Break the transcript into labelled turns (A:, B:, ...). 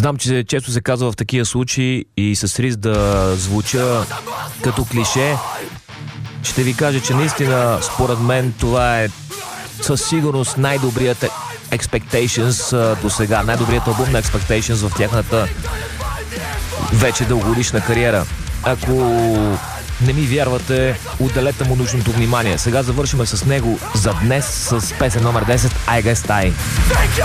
A: Знам, че често се казва в такива случаи и с риск да звуча като клише, ще ви кажа, че наистина според мен това е със сигурност най-добрият Expectations до сега, най-добрият албум на Expectations в тяхната вече дългогодишна кариера. Ако не ми вярвате, отделете му нужното внимание. Сега завършваме с него за днес с песен номер 10 I Guess Die.